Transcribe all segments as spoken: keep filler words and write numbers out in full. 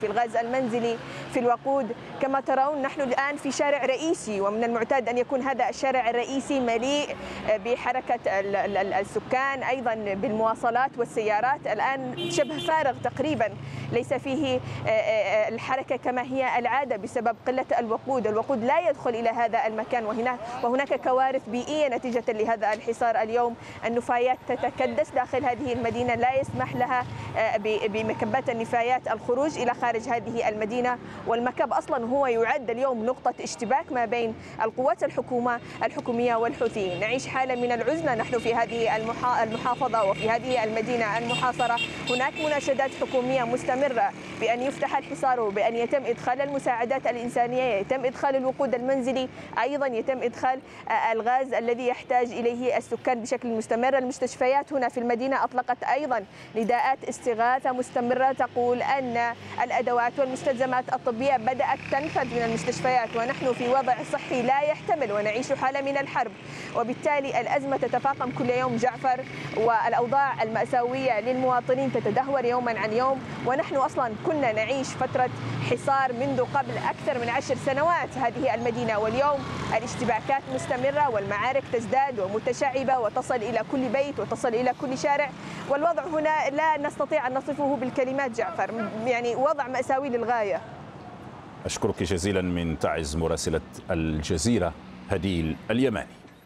في الغاز المنزلي، في الوقود. كما ترون نحن الآن في شارع رئيسي، ومن المعتاد أن يكون هذا الشارع الرئيسي مليء بحركة السكان، أيضا بالمواصلات والسيارات. الآن شبه فارغ تقريبا، ليس فيه الحركة كما هي العادة بسبب قلة الوقود. الوقود لا يدخل إلى هذا المكان، وهنا وهناك كوارث بيئية نتيجة لهذا الحصار اليوم. النفايات تتكدس داخل هذه المدينة، لا يسمح لها بمكبات النفايات الخروج إلى خارج هذه المدينة، والمكب أصلا هو يعد اليوم نقطة اشتباك ما بين القوات الحكومة الحكومية والحوثيين. نعيش حالة من العزلة نحن في هذه المحافظة وفي هذه المدينة المحاصرة. هناك مناشدات حكومية مستمرة بأن يفتح الحصار وبأن يتم إدخال المساعدات الإنسانية، يتم إدخال الوقود المنزلي، أيضا يتم إدخال الغاز الذي يحتاج إليه السكان بشكل مستمر. المستشفيات هنا في المدينة أطلقت أيضا نداءات استغاثة مستمرة تقول أن الأدوات والمستلزمات الطبية بدأت تنفذ من المستشفيات، ونحن في وضع صحي لا يحتمل ونعيش حالة من الحرب، وبالتالي الأزمة تتفاقم كل يوم جعفر، والأوضاع المأساوية للمواطنين تتدهور يوما عن يوم. ونحن أصلا كنا نعيش فترة حصار منذ قبل أكثر من عشر سنوات هذه المدينة، واليوم الاشتباكات مستمرة والمعارك تزداد ومتشعبة وتصل إلى كل بيت وتصل إلى كل شارع، والوضع هنا لا نستطيع أن نصفه بالكلمات جعفر، يعني وضع مأساوي للغاية. أشكرك جزيلا من تعز مراسلة الجزيرة هديل اليماني.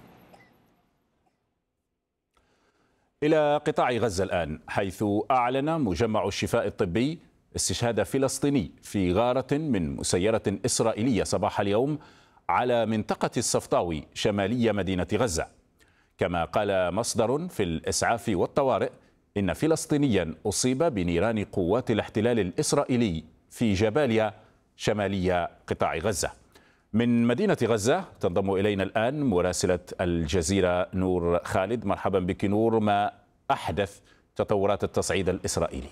إلى قطاع غزة الآن، حيث أعلن مجمع الشفاء الطبي استشهاد فلسطيني في غارة من مسيرة إسرائيلية صباح اليوم على منطقة الصفطاوي شمالي مدينة غزة. كما قال مصدر في الإسعاف والطوارئ إن فلسطينيا أصيب بنيران قوات الاحتلال الإسرائيلي في جباليا شمالي قطاع غزة. من مدينة غزة تنضم إلينا الآن مراسلة الجزيرة نور خالد. مرحبا بك نور، ما أحدث تطورات التصعيد الإسرائيلي؟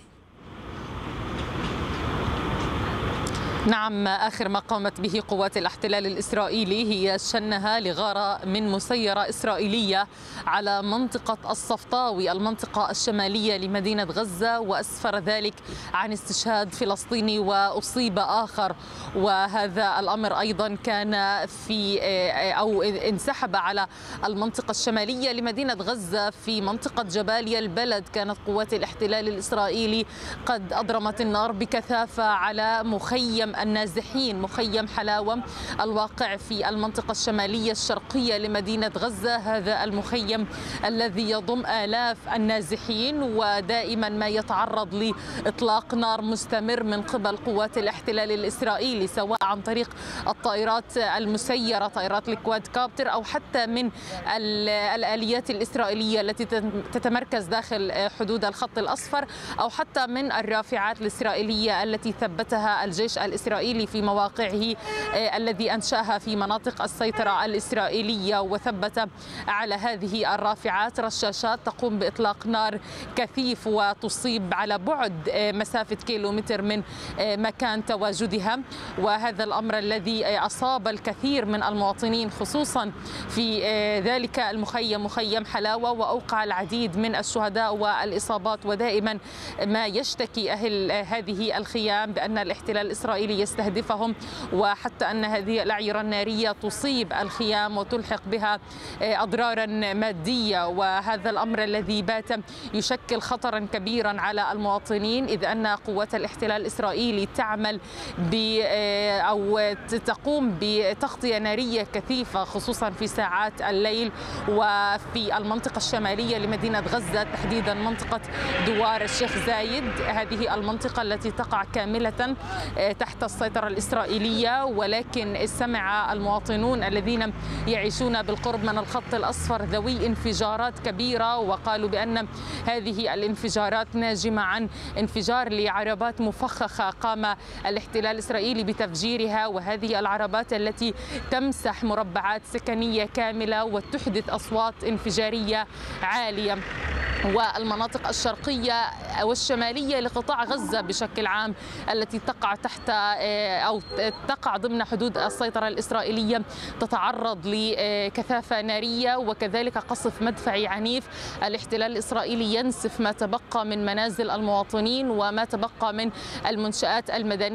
نعم، آخر ما قامت به قوات الاحتلال الإسرائيلي هي شنها لغارة من مسيرة إسرائيلية على منطقة الصفطاوي المنطقة الشمالية لمدينة غزة، وأسفر ذلك عن استشهاد فلسطيني وأصيب آخر. وهذا الأمر أيضا كان في أو انسحب على المنطقة الشمالية لمدينة غزة في منطقة جباليا البلد. كانت قوات الاحتلال الإسرائيلي قد أضرمت النار بكثافة على مخيم النازحين، مخيم حلاوة الواقع في المنطقة الشمالية الشرقية لمدينة غزة. هذا المخيم الذي يضم آلاف النازحين، ودائما ما يتعرض لإطلاق نار مستمر من قبل قوات الاحتلال الإسرائيلي، سواء عن طريق الطائرات المسيرة، طائرات الكواد كابتر، أو حتى من الآليات الإسرائيلية التي تتمركز داخل حدود الخط الأصفر، أو حتى من الرافعات الإسرائيلية التي ثبتها الجيش الإسرائيلي في مواقعه الذي أنشأها في مناطق السيطرة الإسرائيلية. وثبت على هذه الرافعات رشاشات تقوم بإطلاق نار كثيف وتصيب على بعد مسافة كيلومتر من مكان تواجدها. وهذا الأمر الذي أصاب الكثير من المواطنين خصوصا في ذلك المخيم، مخيم حلاوة، وأوقع العديد من الشهداء والإصابات. ودائما ما يشتكي أهل هذه الخيام بأن الاحتلال الإسرائيلي يستهدفهم، وحتى أن هذه الأعيرة النارية تصيب الخيام وتلحق بها أضرارا مادية. وهذا الأمر الذي بات يشكل خطرا كبيرا على المواطنين، إذ أن قوات الاحتلال الإسرائيلي تعمل ب أو تقوم بتغطية نارية كثيفة خصوصا في ساعات الليل وفي المنطقة الشمالية لمدينة غزة، تحديدا منطقة دوار الشيخ زايد. هذه المنطقة التي تقع كاملة تحت السيطرة الإسرائيلية، ولكن سمع المواطنون الذين يعيشون بالقرب من الخط الأصفر ذوي انفجارات كبيرة، وقالوا بأن هذه الانفجارات ناجمة عن انفجار لعربات مفخخة قام الاحتلال الإسرائيلي بتفجيرها، وهذه العربات التي تمسح مربعات سكنية كاملة وتحدث أصوات انفجارية عالية. والمناطق الشرقية والشمالية لقطاع غزة بشكل عام التي تقع تحت أو تقع ضمن حدود السيطرة الإسرائيلية تتعرض لكثافة نارية وكذلك قصف مدفعي عنيف. الاحتلال الإسرائيلي ينسف ما تبقى من منازل المواطنين وما تبقى من المنشآت المدنية